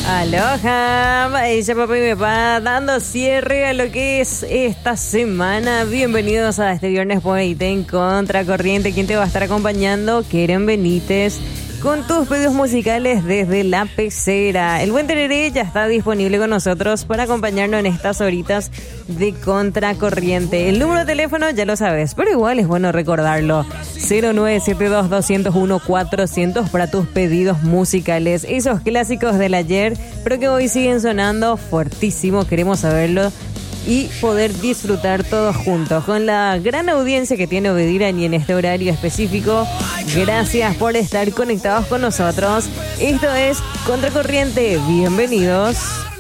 Aloha, ella papá y mi papá dando cierre a lo que es esta semana. Bienvenidos a este viernes Poeite en Contracorriente. ¿Quién te va a estar acompañando? Keren Benítez, con tus pedidos musicales desde la pecera. El buen tereré ya está disponible con nosotros para acompañarnos en estas horitas de Contracorriente. El número de teléfono ya lo sabes, pero igual es bueno recordarlo. 0972-201-400 para tus pedidos musicales. Esos clásicos del ayer, pero que hoy siguen sonando fuertísimo. Queremos saberlo y poder disfrutar todos juntos con la gran audiencia que tiene Obedirani en este horario específico. Gracias por estar conectados con nosotros. Esto es Contracorriente. Bienvenidos.